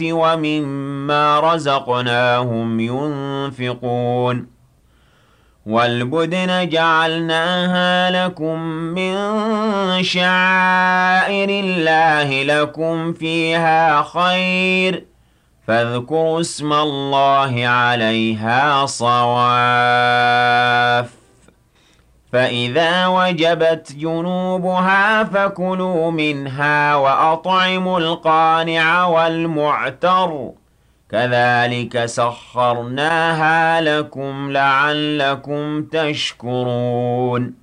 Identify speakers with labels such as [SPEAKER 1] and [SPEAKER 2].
[SPEAKER 1] ومما رزقناهم ينفقون والبدن جعلناها لكم من شعائر الله لكم فيها خير فاذكروا اسم الله عليها صواف فإذا وجبت جنوبها فكلوا منها وأطعموا القانع والمعتر كذلك سخرناها لكم لعلكم تشكرون